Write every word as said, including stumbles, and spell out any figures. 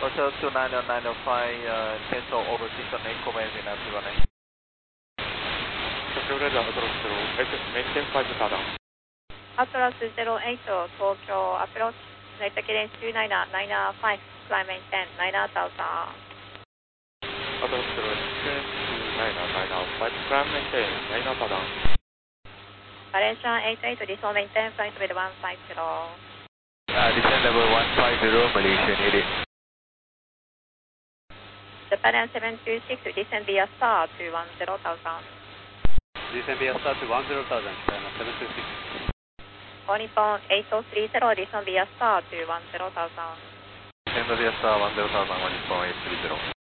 Hotel two nine zero nine zero five, uh, cancel over six on eight, Kobe in F one eight. Tokyo Radar Atlas zero eight, maintain five tada. Atlas zero eight, Tokyo approach, Naitaki range two nine nine five, climb maintain nine thousand. Atlas zero eight, two nine nine five, climb maintain nine thousand. Malaysian eight eight, descend maintain flight with one five zero. Uh, descend level one five zero, Malaysian eight eight. Japan seven two six, descend via star to one zero thousand. Descend via star to one zero thousand, Japan seven two six. All Nippon eight zero three zero, descend via star to one zero thousand. Descend via star one zero thousand, All Nippon eight three zero.